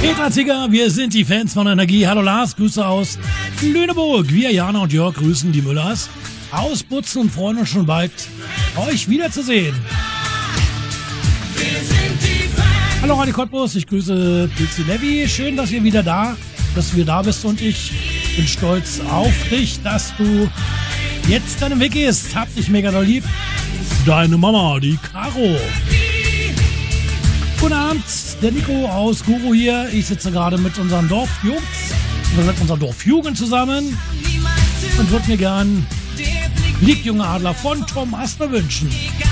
Petra Zigger, wir sind die Fans von Energie. Hallo Lars, Grüße aus Lüneburg. Wir, Jana und Jörg, grüßen die Müllers aus Butzen und freuen uns schon bald, euch wiederzusehen. Hallo Radio Cottbus, ich grüße Pilzi Levi. Schön, dass du wieder da bist und ich bin stolz auf dich, dass du jetzt deinen Weg gehst. Hab dich mega doll lieb. Deine Mama, die Caro. Guten Abend, der Nico aus Guru hier. Ich sitze gerade mit unseren Dorfjungs, mit unserer Dorfjugend zusammen und würde mir gern Lieb, junge Adler von Tom Asner wünschen.